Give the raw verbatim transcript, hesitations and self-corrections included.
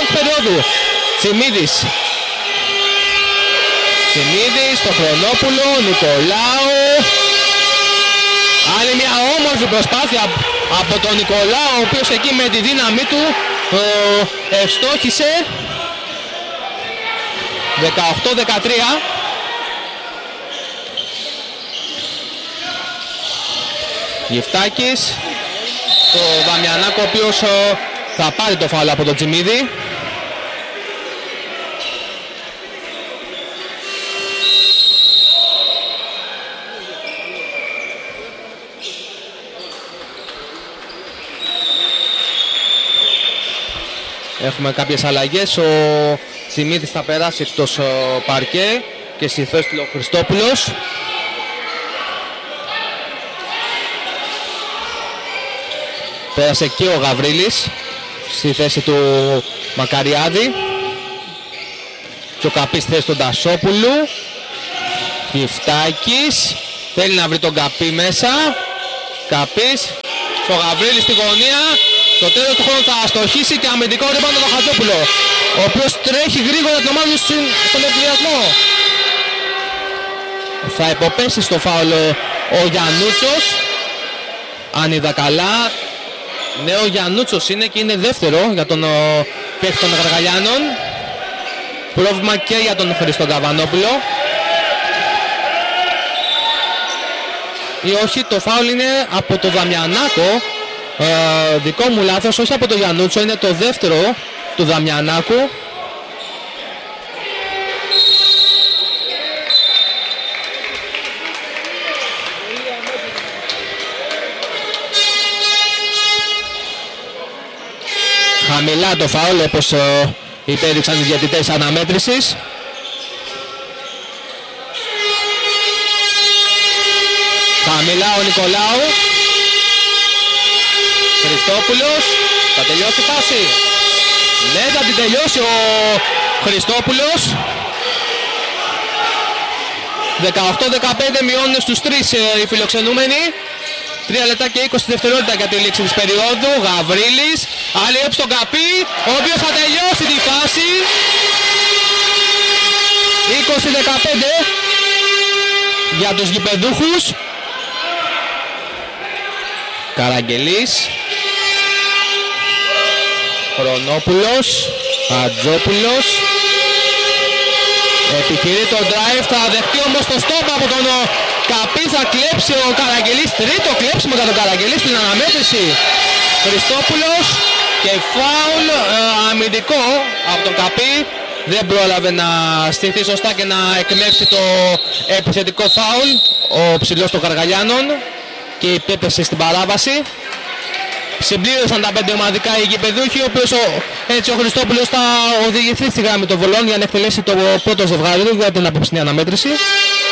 της περίοδου. Τσιμίδης. Τσιμίδης, το Χρονόπουλο, Νικολάου. Άλλη μια όμορφη προσπάθεια από τον Νικολάου, ο οποίος εκεί με τη δύναμή του ε, ευστόχησε. δεκαοκτώ δεκατρία. Γεφτάκης, το Δαμιανάκο, ο οποίος ε, θα πάρει το φάουλ από τον Τσιμίδη. Έχουμε κάποιες αλλαγές. Ο Τσιμίδης θα περάσει εκτός παρκέ και στη θέση του ο Χριστόπουλος. Πέρασε και ο Γαβρίλης στη θέση του Μακαριάδη. Και ο Καπής στη θέση του Ντασόπουλου. Γυφτάκης θέλει να βρει τον Καπή μέσα. Καπής στο Γαβρίλη στη γωνία. Στο τέλος του χρόνου θα αστοχίσει και αμυντικό ρήμπαντο τον Χατζόπουλο, ο οποίος τρέχει γρήγορα την ομάδα του στον εκβιασμό. Θα υποπέσει στο φάουλ ο Γιαννούτσος, αν είδα καλά. Ναι, ο Γιαννούτσος είναι και είναι δεύτερο για τον παίκτη των Γαργαλιάνων. Πρόβλημα και για τον Χριστό Καβανόπουλο. Ή όχι, το φάουλ είναι από το Δαμιανάκο. Ε, δικό μου λάθος, όχι από το Γιαννούτσο, είναι το δεύτερο του Δαμιανάκου. Χαμηλά το φάουλ, όπως ε, υπέδειξαν οι διαιτητές αναμέτρησης. Χαμηλά ο Νικολάου. Χριστόπουλος, θα τελειώσει η φάση. Ναι, θα την τελειώσει ο Χριστόπουλος. δεκαοκτώ δεκαπέντε μειώνουν στους τρεις οι φιλοξενούμενοι. τρία λεπτά και είκοσι δευτερόλεπτα για τη λήξη της περίοδου. Γαβρίλης, άλλη έψη στον Καπή, ο οποίος θα τελειώσει τη φάση. είκοσι δεκαπέντε για τους γηπεδούχους. Καραγγελής, Χρονόπουλος, Χατζόπουλος. Επιχειρεί το drive, θα δεχτεί όμως το stop από τον Καπή, θα κλέψει ο Καραγγελής. Τρίτο κλέψιμο για τον Καραγγελή στην αναμέτρηση. Χριστόπουλος και φάουλ ε, αμυντικό από τον Καπή. Δεν πρόλαβε να στηθεί σωστά και να εκμεύσει το επιθετικό φάουλ ο ψηλός των Γαργαλιάνων και υπέπεσε στην παράβαση. Συμπλήρωσαν τα πέντε ομαδικά οι γηπεδούχοι, ο οποίος ο, έτσι ο Χριστόπουλος θα οδηγηθεί στη γραμμή των βολών για να εκτελέσει το πρώτο ζευγάρι του για την απόψινή αναμέτρηση.